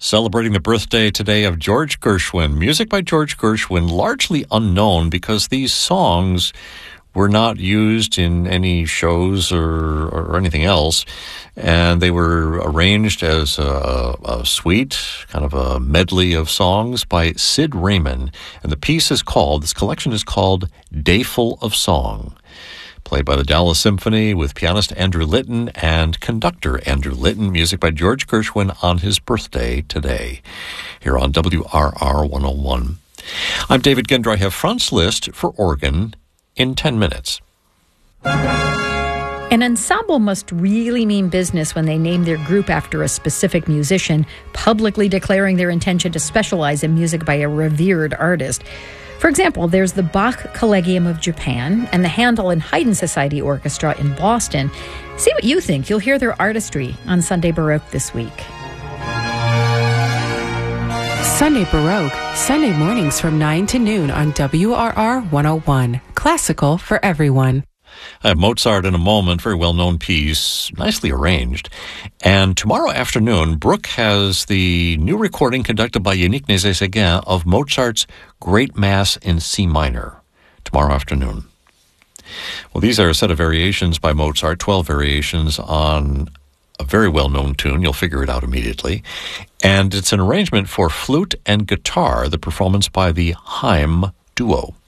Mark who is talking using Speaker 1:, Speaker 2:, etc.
Speaker 1: Celebrating the birthday today of George Gershwin. Music by George Gershwin, largely unknown because these songs were not used in any shows or anything else, and they were arranged as a suite, kind of a medley of songs by Sid Raymond. And this collection is called Dayful of Song, played by the Dallas Symphony with pianist Andrew Litton and conductor Andrew Litton. Music by George Gershwin on his birthday today, here on WRR 101. I'm David Ginder. I have Franz Liszt for organ in 10 minutes.
Speaker 2: An ensemble must really mean business when they name their group after a specific musician, publicly declaring their intention to specialize in music by a revered artist. For example, there's the Bach Collegium of Japan and the Handel and Haydn Society Orchestra in Boston. See what you think. You'll hear their artistry on Sunday Baroque this week.
Speaker 3: Sunday Baroque, Sunday mornings from 9 to noon on WRR 101. Classical for everyone.
Speaker 1: I have Mozart in a moment, very well-known piece, nicely arranged. And tomorrow afternoon, Brooke has the new recording conducted by Yannick Nézet-Séguin of Mozart's Great Mass in C minor, tomorrow afternoon. Well, these are a set of variations by Mozart, 12 variations on a very well-known tune. You'll figure it out immediately. And it's an arrangement for flute and guitar, the performance by the Haim Duo.